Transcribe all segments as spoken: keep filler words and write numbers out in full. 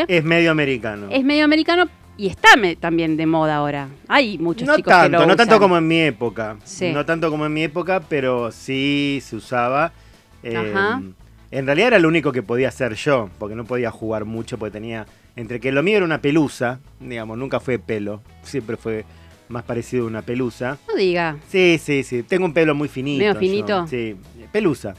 Es medio americano. Es medio americano y está me, también de moda ahora. Hay muchos no chicos tanto, que lo no usan. tanto como en mi época. Sí. No tanto como en mi época, pero sí se usaba. Eh, Ajá. En realidad era lo único que podía hacer yo, porque no podía jugar mucho, porque tenía... Entre que lo mío era una pelusa, digamos, nunca fue pelo, siempre fue más parecido a una pelusa. No diga. Sí, sí, sí, tengo un pelo muy finito. ¿Medio finito? Yo, sí, pelusa.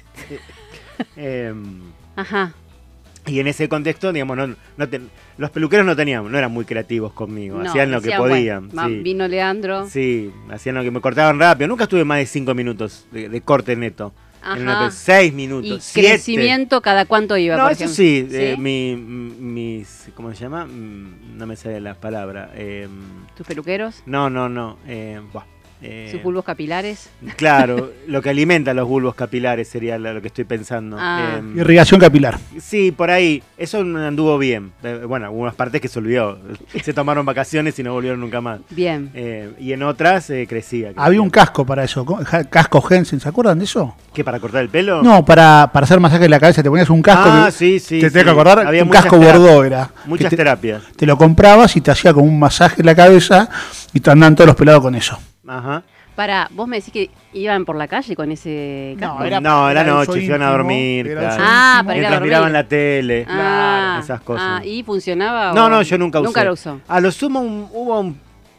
eh, Ajá. y en ese contexto, digamos, no, no te- los peluqueros no tenían, no eran muy creativos conmigo, No, hacían lo que decían, podían. bueno, sí. Vino Leandro. Sí, hacían lo que me cortaban rápido. Nunca estuve más de cinco minutos de, de corte neto. Ajá. En una pe- seis Y minutos, siete. crecimiento cada cuánto iba, No, por eso ejemplo. sí, eh, mi, mis, ¿cómo se llama? Mm, No me sale la palabra. Eh, ¿Tus peluqueros? no, no, no. Eh, buah, eh, ¿Sus bulbos capilares? Claro, lo que alimenta los bulbos capilares sería lo lo que estoy pensando. Ah. Eh, Irrigación capilar. sí, por ahí. Eso anduvo bien. Eh, bueno, algunas partes que se olvidó. Se tomaron vacaciones y no volvieron nunca más. Bien. Eh, y en otras eh, crecía, crecía. Había un casco para eso, co- ja- casco Jensen, ¿se acuerdan de eso? ¿Qué, para cortar el pelo? No, para, para hacer masaje en la cabeza te ponías un casco. Ah, que- sí, sí. Te sí. tengo que acordar, Había un muchas casco terapias, bordó era. Muchas que te, terapias. te lo comprabas y te hacía como un masaje en la cabeza y te andaban todos los pelados con eso. Ajá. Para, vos me decís que iban por la calle con ese casco. No, era- no, era era noche, uso se iban a íntimo, dormir. era Claro. uso Ah, íntimo. para ir a Mientras dormir. miraban la tele. Ah, esas cosas. Ah, ¿y funcionaba? No, o- no, yo nunca usé. Nunca lo usó. A lo sumo un- hubo un,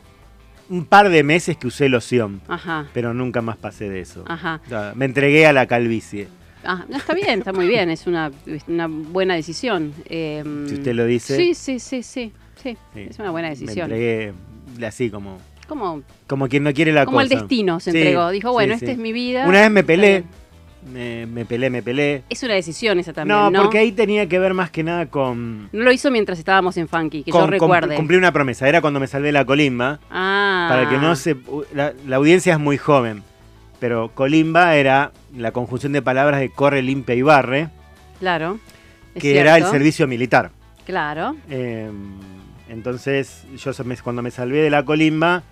un par de meses que usé loción, Ajá, pero nunca más pasé de eso. ajá. O sea, me entregué a la calvicie. Ah, no, está bien, está muy bien, es una, es una buena decisión. Eh, Si usted lo dice. Sí, sí, sí, sí, sí, Sí, es una buena Me decisión. entregué así como, Como, como quien no quiere la como cosa. el destino se Sí, entregó. Dijo, bueno, sí, esta sí. es mi vida. Una vez me está pelé, bien. me, me pelé, me pelé. Es una decisión esa también, No, ¿no? porque ahí tenía que ver más que nada con... No lo hizo mientras estábamos en Funky, que con- yo con- recuerde. Cumplí una promesa, era cuando me salvé la colimba. Ah. Para que no se... La, la audiencia es muy joven, pero colimba era la conjunción de palabras de corre, limpia y barre, Claro. es que era el cierto. servicio militar. Claro. Eh, entonces, yo se me- cuando me salvé de la colimba,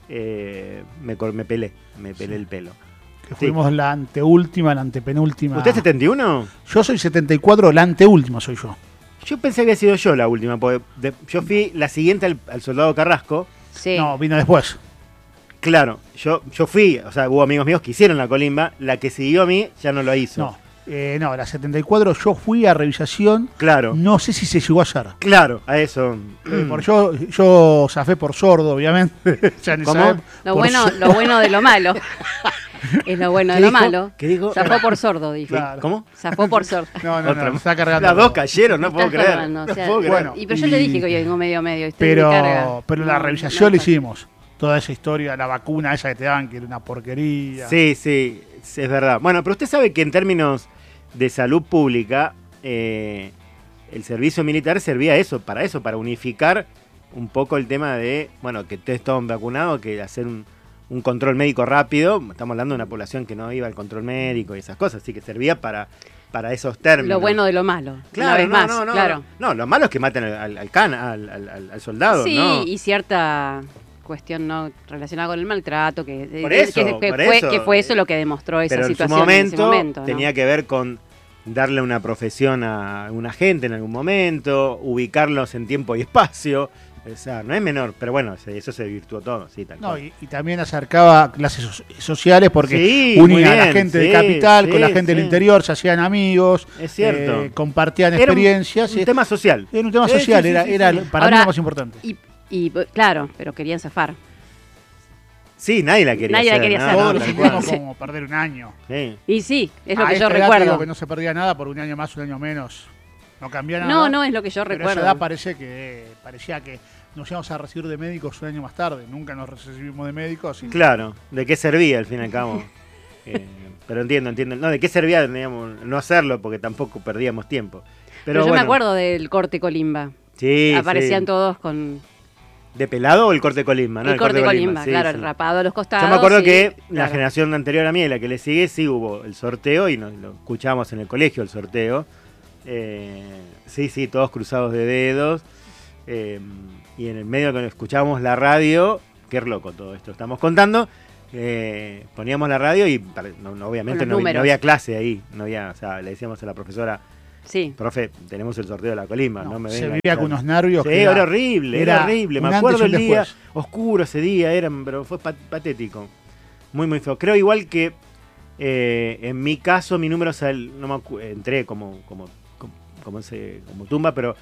eh, me, cor- me pelé, me pelé el pelo. Que Sí. fuimos la anteúltima, la antepenúltima. ¿Usted es setenta y uno? Yo soy setenta y cuatro, la anteúltima soy yo. Yo pensé que había sido yo la última, porque de- yo fui la siguiente al, al soldado Carrasco. Sí. No, vino después. Claro, yo, yo fui, o sea, hubo amigos míos que hicieron la colimba, la que siguió a mí ya no lo hizo. No, eh, no, la setenta y cuatro yo fui a revisación. Claro, No sé si se llegó a hacer. claro, a eso. Eh, por yo, yo zafé por sordo, obviamente. Ya en esa ¿Cómo? época, Lo por bueno, so- lo bueno de lo malo. Es lo bueno de ¿Qué lo dijo? malo. ¿Qué dijo? Zafó por sordo, dijo. Claro. ¿Cómo? Zafó por sordo. No, no, Otra no, más. está cargando. Las dos todo. cayeron, no puedo Estás creer. tomando, o No sea, puedo creer. bueno, Y pero yo le y- dije que hoy vengo medio medio. Usted me carga. Pero, pero la No, revisación no, la no. hicimos. Toda esa historia, la vacuna esa que te daban, que era una porquería. Sí, sí, sí, es verdad. Bueno, pero usted sabe que en términos de salud pública, eh, el servicio militar servía eso, para eso, para unificar un poco el tema de, bueno, que ustedes estaban vacunados, que hacer un, un control médico rápido. Estamos hablando de una población que no iba al control médico y esas cosas, así que servía para, para esos términos. Lo bueno de lo malo. Claro, una vez no, más, no, no, claro. no, no, lo malo es que maten al, al, al can, al, al- al- al soldado, Sí, ¿no? y cierta cuestión no relacionada con el maltrato, que, Por que- eso, que, que por fue, eso. que fue eso lo que demostró esa Pero en su situación momento, en ese momento. ¿no? tenía que ver con darle una profesión a un agente en algún momento, ubicarlos en tiempo y espacio. O sea, no es menor, pero bueno, se- eso se virtuó todo, sí, tal No, cual. y, y también acercaba clases so- sociales porque Sí, unía muy a la bien, gente sí, de capital con la sí, gente del sí. interior, se hacían amigos, Es cierto. eh, compartían Era un- experiencias. un, y- tema social. era un tema Sí, social, sí, sí, era, sí, era sí. para Ahora, mí lo más importante. Y, y, claro, pero querían zafar. Sí, nadie la quería Nadie la hacer. quería no, hacer. no, Todos tal sentíamos cual. como perder un año. Sí. Y sí, es lo A que yo esta edad te recuerdo. digo que no se perdía nada por un año más, un año menos. No cambia nada. No, no es lo que yo Pero a esa recuerdo. edad parece que, parecía que nos íbamos a recibir de médicos un año más tarde. Nunca nos recibimos de médicos. Y Claro, ¿de qué servía al fin y al cabo? Eh, pero entiendo, entiendo. No, ¿de qué servía, digamos, no hacerlo? Porque tampoco perdíamos tiempo. Pero, Pero yo bueno, me acuerdo del corte Colimba. Sí, Aparecían sí. todos con ¿De pelado o el corte colimba? No, el corte Colimba, sí, claro, sí. el rapado a los costados. Yo me acuerdo y- que la claro. generación anterior a mí y la que le sigue, sí hubo el sorteo y nos, lo escuchábamos en el colegio, el sorteo. Eh, sí, sí, todos cruzados de dedos. Eh, y en el medio que escuchábamos la radio, qué loco todo esto estamos contando, eh, poníamos la radio y para- no, no, obviamente Con los no, había- no números. había clase ahí. No había, o sea, le decíamos a la profesora, Sí. Profe, tenemos el sorteo de la colimba, no, No, me se venga vivía a con echar. unos nervios. Sí, que era, horrible, era, era horrible. un Me antes acuerdo y el un día, después. oscuro ese día, era, pero fue pat- patético. Muy, muy feo. Creo igual que eh, en mi caso, mi número, sal, no me acu- entré como, como, como, como, se- como tumba, pero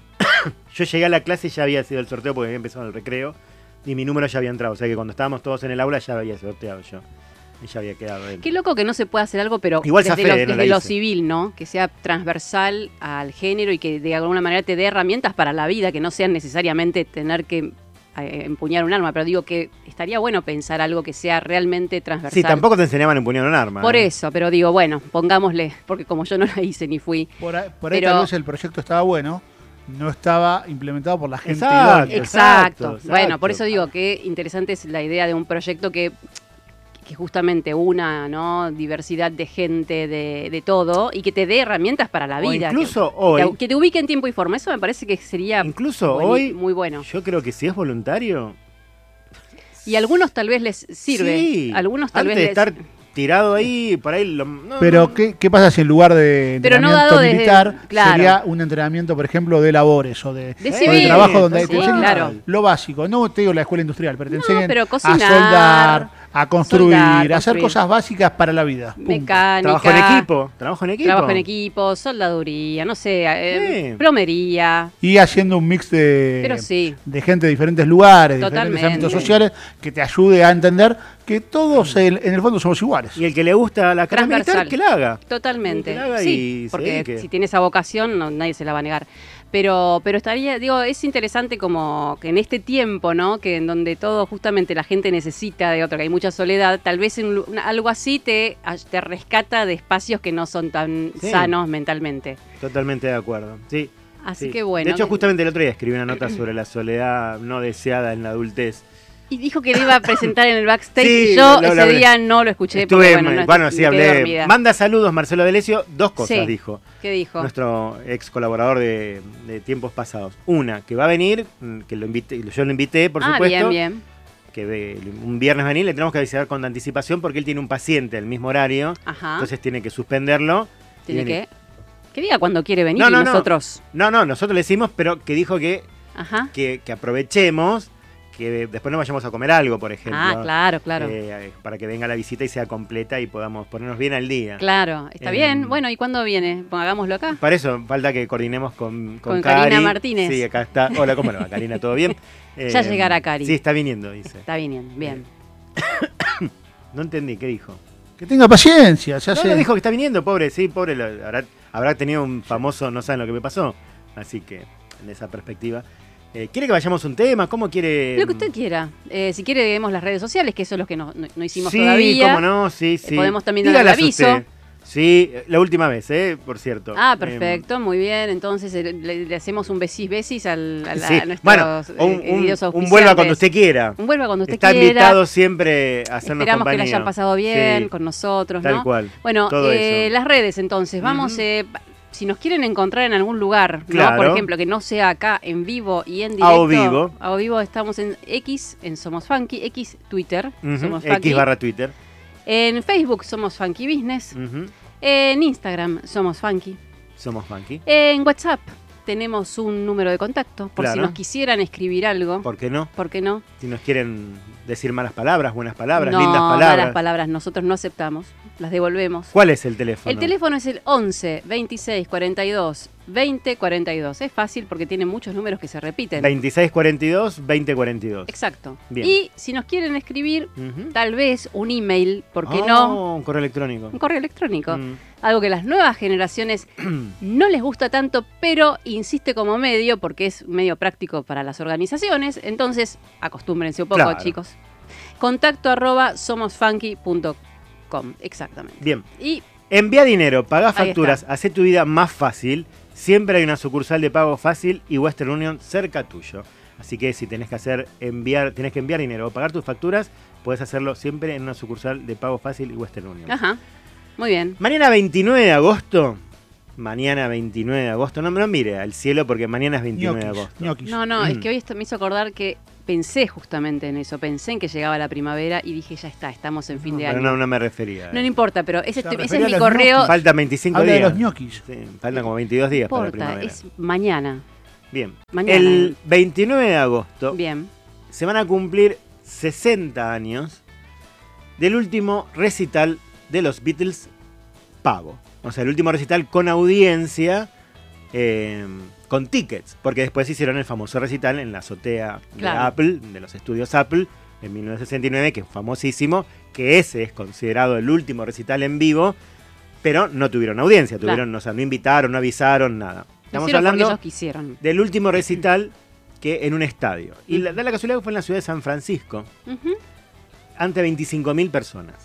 yo llegué a la clase y ya había sido el sorteo porque había empezado el recreo y mi número ya había entrado. O sea que cuando estábamos todos en el aula ya había sorteado yo. Y ya había quedado dentro. Qué loco que no se pueda hacer algo, pero Igual desde, zafé, lo, no desde la lo hice. civil, ¿no? Que sea transversal al género y que de alguna manera te dé herramientas para la vida, que no sean necesariamente tener que eh, empuñar un arma, pero digo que estaría bueno pensar algo que sea realmente transversal. Sí, tampoco te enseñaban a empuñar un arma. Por ¿eh? eso, pero digo, bueno, pongámosle, porque como yo no la hice ni fui. Por ahí, por ahí Pero- tal vez el proyecto estaba bueno, no estaba implementado por la gente Exacto. idónea. Exacto. exacto. Bueno, por eso digo que interesante es la idea de un proyecto que, que justamente una, ¿no? Diversidad de gente, de, de todo, y que te dé herramientas para la O vida. incluso que, hoy, que te, que te ubique en tiempo y forma. Eso me parece que sería incluso bueni- hoy, muy bueno. yo creo que si es voluntario, Y a algunos tal vez les sirve. sí, Algunos tal antes vez de les... estar tirado ahí, por ahí... Lo, no, Pero no. ¿qué, qué pasa si en lugar de Pero no entrenamiento dado desde- militar claro. sería un entrenamiento, por ejemplo, de labores o de, De o civil. trabajo donde Sí, te enseñan claro. lo básico? No te digo la escuela industrial, pero te No, enseñan pero a cocinar, soldar, a construir, soldar, a hacer construir. cosas básicas para la vida. punto. Mecánica. Trabajo en equipo, trabajo en equipo. Trabajo en equipo, soldaduría, no sé, eh, Sí. plomería. Y haciendo un mix de, Pero sí. de gente de diferentes lugares, de Totalmente. diferentes ámbitos sociales, que te ayude a entender que todos en, en el fondo somos iguales. Y el que le gusta la carrera Transversal. militar, que la haga. Totalmente. Que la haga Sí, y se porque dedique. si tiene esa vocación, no, nadie se la va a negar. Pero, pero estaría, digo, es interesante como que en este tiempo, ¿no? Que en donde todo justamente la gente necesita de otro, que hay mucha soledad, tal vez en lu- una- algo así te, te rescata de espacios que no son tan Sí. sanos mentalmente. Totalmente de acuerdo. Sí. Así sí. que bueno. De hecho, justamente el otro día escribí una nota sobre la soledad no deseada en la adultez. Y dijo que le iba a presentar en el backstage Sí, y yo lo- lo ese hablé. día no lo escuché. Estuve, porque, bueno, no, bueno, me sí, quedé hablé. dormida. Manda saludos, Marcelo Delesio. Dos cosas Sí. dijo. ¿Qué dijo? Nuestro ex colaborador de, de tiempos pasados. Una, que va a venir, mm, que lo invité, yo lo invité, por ah, supuesto. bien, bien. Que de- un viernes va a venir, le tenemos que avisar con anticipación porque él tiene un paciente al mismo horario. Ajá. Entonces tiene que suspenderlo. y Tiene venir. que... Que diga cuando quiere venir No, y no, no. nosotros... No, no, nosotros le decimos, pero que dijo que, Ajá. que, que aprovechemos, que después nos vayamos a comer algo, por ejemplo. Ah, claro, claro. Eh, para que venga la visita y sea completa y podamos ponernos bien al día. Claro, está Eh, bien. Bueno, ¿y cuándo viene? Pues hagámoslo acá. Para eso falta que coordinemos con, con, Con Karina Cari. Martínez. Sí, acá está. Hola, ¿cómo le va, Karina? ¿Todo bien? Ya llegará Cari. Sí, está viniendo, dice. Está bien, bien. No entendí, ¿qué dijo? Que tenga paciencia, se No, hace. no, dijo que está viniendo, pobre, sí, pobre. lo- habrá, habrá tenido un famoso, no saben lo que me pasó. Así que, en esa perspectiva. Eh, ¿Quiere que vayamos a un tema? ¿Cómo quiere? Lo que usted quiera. Eh, si quiere, vemos las redes sociales, que eso es lo que no, no- no hicimos sí, todavía. cómo no, sí, sí. podemos también dar el Dígalas aviso. usted. Sí, la última vez, ¿eh? Por cierto. Ah, Em, perfecto, muy bien. Entonces eh, le, le hacemos un besis besis al, a, la- sí. a nuestros Bueno, eh, un, un, queridos un auspiciantes. vuelva cuando usted quiera. Un vuelva cuando usted Está quiera. invitado siempre a hacernos Esperamos que compañía. la hayan pasado bien Sí, con nosotros, tal ¿no? cual. Bueno, todo eh, eso. las redes entonces. Vamos, Ujú. eh, si nos quieren encontrar en algún lugar, ¿no? Claro. Por ejemplo, que no sea acá en vivo y en directo. A o vivo. A o vivo estamos en X, en Somos Funky, X Twitter, Ujú, Somos Funky. X barra Twitter. En Facebook somos Funky Business. Ujú, En Instagram somos Funky. Somos funky. En WhatsApp tenemos un número de contacto. Por si Claro. nos quisieran escribir algo. ¿Por qué no? ¿Por qué no? Si nos quieren decir malas palabras, buenas palabras, no, lindas palabras. malas palabras nosotros no aceptamos. Las devolvemos. ¿Cuál es el teléfono? El teléfono es el once, veintiséis, cuarenta y dos, veinte, cuarenta y dos. Es fácil porque tiene muchos números que se repiten. veintiséis cuarenta y dos, veinte cuarenta y dos. Exacto. Bien. Y si nos quieren escribir, Ujú. tal vez un email, ¿por qué Oh, no? un correo electrónico. Un correo electrónico. Mm. Algo que las nuevas generaciones no les gusta tanto, pero insiste como medio porque es medio práctico para las organizaciones. Entonces, acostúmbrense un poco, Claro. chicos. Contacto arroba somosfunky punto com. Exactamente. Bien. Y Envía dinero, paga Ahí facturas, hace tu vida más fácil. Siempre hay una sucursal de pago fácil y Western Union cerca tuyo. Así que si tenés que hacer enviar, tenés que enviar dinero o pagar tus facturas, puedes hacerlo siempre en una sucursal de pago fácil y Western Union. ajá, muy bien. Mañana veintinueve de agosto. Mañana veintinueve de agosto. No, no mire al cielo porque mañana es veintinueve de Ñoquis, agosto. ñoquis. No, no, es Mm. que hoy esto me hizo acordar que pensé justamente en eso, pensé en que llegaba la primavera y dije, ya está, estamos en fin de Pero año. no, no me refería. No, no importa, pero ese, O sea, ese refería es a mi los correo. ñoquis. Faltan veinticinco Habla de días. los ñoquis. Sí, faltan como veintidós días No para la importa, primavera. es mañana. Bien. Mañana. El veintinueve de agosto Bien. se van a cumplir sesenta años del último recital de los Beatles pago. O sea, el último recital con audiencia, eh, con tickets, porque después hicieron el famoso recital en la azotea Claro. de Apple, de los estudios Apple, en mil novecientos sesenta y nueve, que es famosísimo, que ese es considerado el último recital en vivo, pero no tuvieron audiencia, tuvieron, Claro. o sea, no invitaron, no avisaron, nada. Lo Estamos hicieron porque hablando ellos quisieron. del último recital que en un estadio. Y la, da la casualidad que fue en la ciudad de San Francisco, Ujú. ante veinticinco mil personas.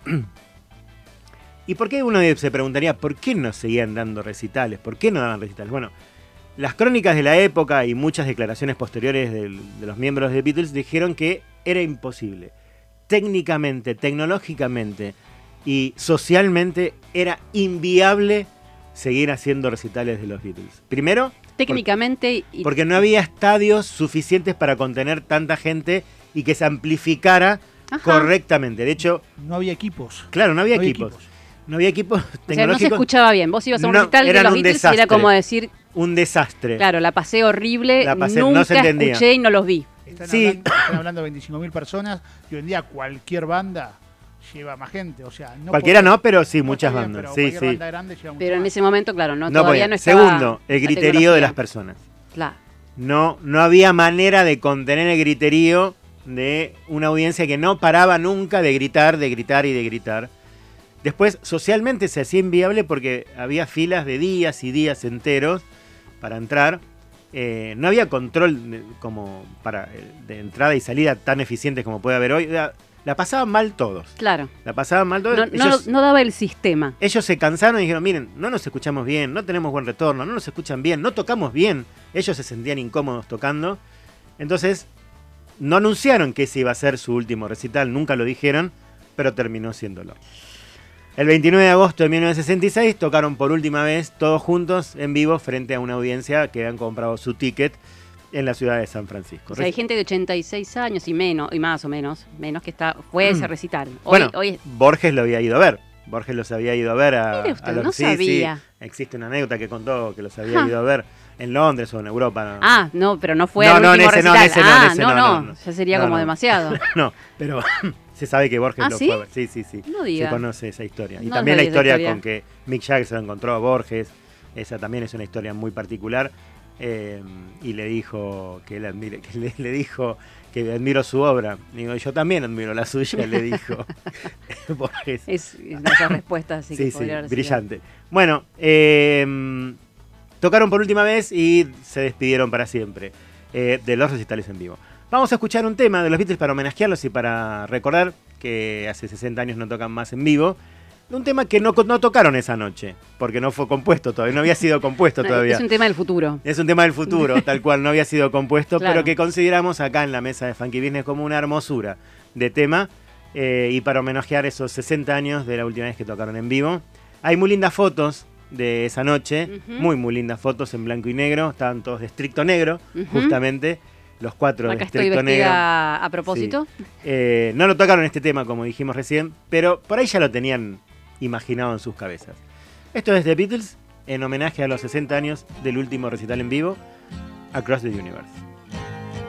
¿Y por qué uno se preguntaría por qué no seguían dando recitales? ¿Por qué no daban recitales? Bueno, las crónicas de la época y muchas declaraciones posteriores del- de los miembros de Beatles dijeron que era imposible. Técnicamente, tecnológicamente y socialmente era inviable seguir haciendo recitales de los Beatles. Primero, Técnicamente y porque no había estadios suficientes para contener tanta gente y que se amplificara Ajá. correctamente. De hecho, No había equipos. claro, no había No había equipos. equipos. No había equipos o sea, no se tecnológicos. escuchaba bien. Vos ibas a un No, recital de eran los un Beatles y era desastre. como decir, Un desastre. claro, la pasé horrible, La pasé- no nunca se entendía. escuché y no los vi. Están, Sí. hablando, están hablando de veinticinco mil personas y hoy en día cualquier banda lleva más gente. O sea, no Cualquiera podés- no, pero sí, no muchas está bien, bandas. pero Sí, cualquier sí. banda grande lleva mucho Pero en más. ese momento, claro, no, No todavía podía. no estaba. Segundo, el la griterío de tecnología. las personas. Claro. No, no había manera de contener el griterío de una audiencia que no paraba nunca de gritar, de gritar y de gritar. Después, socialmente se hacía inviable porque había filas de días y días enteros para entrar. Eh, no había control de- como para eh, de entrada y salida tan eficientes como puede haber hoy. La, la pasaban mal todos. Claro. La pasaban mal todos. No, no, ellos, no daba el sistema. ellos se cansaron y dijeron, miren, no nos escuchamos bien, no tenemos buen retorno, no nos escuchan bien, no tocamos bien. Ellos se sentían incómodos tocando. Entonces, no anunciaron que ese iba a ser su último recital, nunca lo dijeron, pero terminó siéndolo. El veintinueve de agosto de mil novecientos sesenta y seis tocaron por última vez todos juntos en vivo frente a una audiencia que habían comprado su ticket en la ciudad de San Francisco. O sea, hay gente de ochenta y seis años y menos, y más o menos, menos que está, fue a ese recital. Hoy, Bueno, hoy Borges lo había ido a ver. Borges los había ido a ver a, Mire usted, a los no sí, sabía. sí. Existe una anécdota que contó que los había Ajá. ido a ver en Londres o en Europa. ¿no? Ah, no, pero no fue No, al no, en último ese no, recital. en ese no, ah, en ese no, no, no, no, no. ya sería No, como no. demasiado. No, pero se sabe que Borges ¿Ah, lo sí? fue a ver. Sí, sí, sí. No diga. Se conoce esa historia. Y No también la sabía esa historia, historia. con que Mick Jagger se lo encontró a Borges. Esa también es una historia muy particular. Eh, y le dijo que él admire, que le, le dijo que admiro su obra. Digo, yo también admiro la suya, le dijo Borges. Es esa respuesta, así que Sí, sí, podría haber sido. brillante. Bueno, eh, tocaron por última vez y se despidieron para siempre eh, de los recitales en vivo. Vamos a escuchar un tema de los Beatles para homenajearlos y para recordar que hace sesenta años no tocan más en vivo. Un tema que no, no tocaron esa noche, porque no fue compuesto todavía, no había sido compuesto No, todavía. es un tema del futuro. Es un tema del futuro, tal cual, no había sido compuesto, Claro. pero que consideramos acá en la mesa de Funky Business como una hermosura de tema eh, y para homenajear esos sesenta años de la última vez que tocaron en vivo. Hay muy lindas fotos de esa noche, Ujú. muy muy lindas fotos en blanco y negro, estaban todos de estricto negro, Ujú. justamente, los cuatro Acá de estoy estricto negro. vestida a propósito. Eh, no lo tocaron este tema como dijimos recién, pero por ahí ya lo tenían imaginado en sus cabezas. Esto es The Beatles en homenaje a los sesenta años del último recital en vivo, Across the Universe.